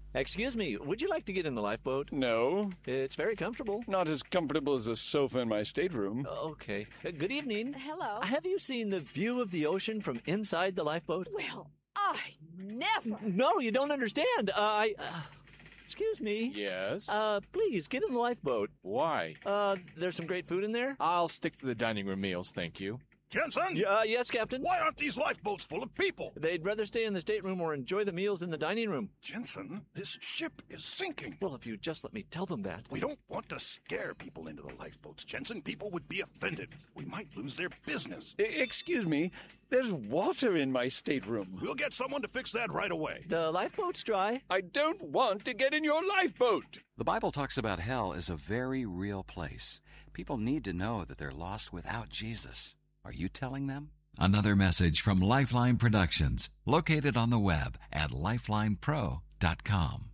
Excuse me, would you like to get in the lifeboat? No, It's very comfortable. not as comfortable as a sofa in my stateroom. Okay. Good evening. Hello. Have you seen the view of the ocean from inside the lifeboat? Well, I never. No, you don't understand. Excuse me. Yes? Please, get in the lifeboat. Why? There's some great food in there? I'll stick to the dining room meals, thank you. Jensen? Yes, Captain. Why aren't these lifeboats full of people? They'd rather stay in the stateroom or enjoy the meals in the dining room. Jensen, this ship is sinking. Well, if you just let me tell them that. We don't want to scare people into the lifeboats, Jensen. People would be offended. We might lose their business. Excuse me, there's water in my stateroom. We'll get someone to fix that right away. The lifeboat's dry. I don't want to get in your lifeboat. The Bible talks about hell as a very real place. People need to know that they're lost without Jesus. Are you telling them? Another message from Lifeline Productions, located on the web at lifelinepro.com.